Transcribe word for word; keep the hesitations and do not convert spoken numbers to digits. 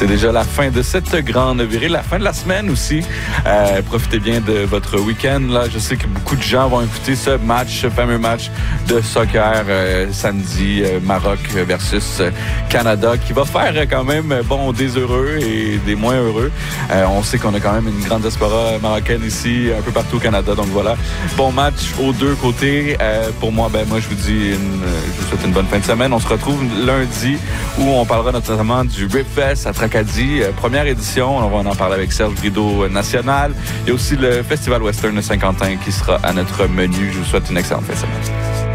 C'est déjà la fin de cette grande virée, la fin de la semaine aussi. Euh, profitez bien de votre week-end. Là, je sais que beaucoup de gens vont écouter ce match, ce fameux match de soccer euh, samedi, euh, Maroc versus euh, Canada, qui va faire euh, quand même bon des heureux et des moins heureux. Euh, on sait qu'on a quand même une grande diaspora marocaine ici, un peu partout au Canada. Donc voilà, bon match aux deux côtés. Euh, pour moi, ben moi je vous dis, une, je vous souhaite une bonne fin de semaine. On se retrouve lundi où on parlera notamment du Ripfest à Tracadie, euh, première édition. On va en parler avec Serge Brideau National. Il y a aussi le Festival Western de Saint-Quentin qui sera à notre menu. Je vous souhaite une excellente fin de semaine.